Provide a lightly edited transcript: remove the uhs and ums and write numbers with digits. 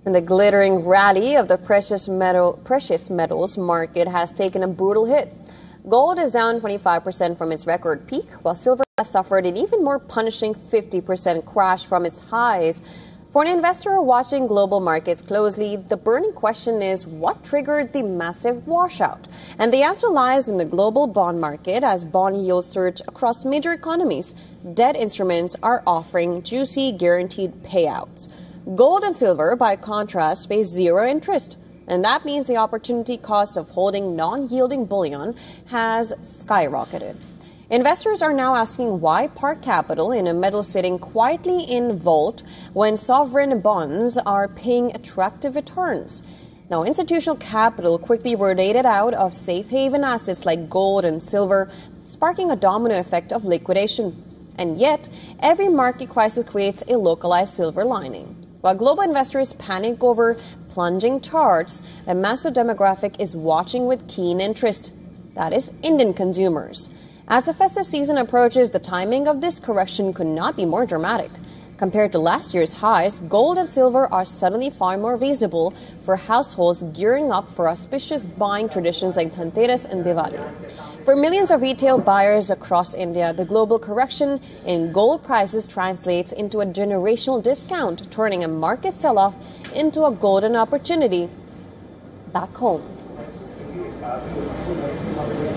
And the glittering rally of the precious metals market has taken a brutal hit. Gold is down 25% from its record peak, while silver has suffered an even more punishing 50% crash from its highs. For an investor watching global markets closely, the burning question is what triggered the massive washout? And the answer lies in the global bond market as bond yields surge across major economies. Debt instruments are offering juicy guaranteed payouts. Gold and silver, by contrast, pay zero interest. And that means the opportunity cost of holding non-yielding bullion has skyrocketed. Investors are now asking why park capital in a metal sitting quietly in vault when sovereign bonds are paying attractive returns. Now, institutional capital quickly rotated out of safe haven assets like gold and silver, sparking a domino effect of liquidation. And yet, every market crisis creates a localized silver lining. While global investors panic over plunging charts, a massive demographic is watching with keen interest. That is Indian consumers. As the festive season approaches, the timing of this correction could not be more dramatic. Compared to last year's highs, gold and silver are suddenly far more visible for households gearing up for auspicious buying traditions like Dhanteras and Diwali. For millions of retail buyers across India, the global correction in gold prices translates into a generational discount, turning a market sell-off into a golden opportunity back home.